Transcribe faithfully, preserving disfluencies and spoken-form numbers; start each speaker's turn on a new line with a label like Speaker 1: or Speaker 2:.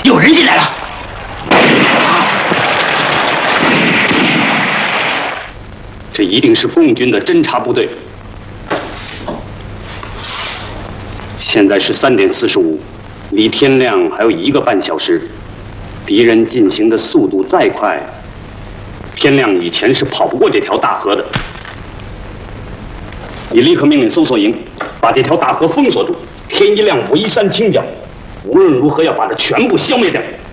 Speaker 1: 有人进来了。
Speaker 2: 这一定是奉军的侦察部队。现在是三点四十五，离天亮还有一个半小时。敌人进行的速度再快，天亮以前是跑不过这条大河的。你立刻命令搜索营把这条大河封锁住，天一亮我一山清剿，无论如何要把它全部消灭掉。